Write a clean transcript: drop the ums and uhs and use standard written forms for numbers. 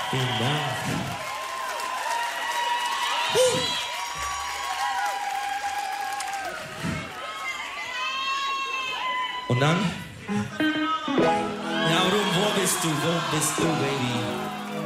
Vielen Dank. Und dann? Ja, Ruhm, wo bist du, Baby?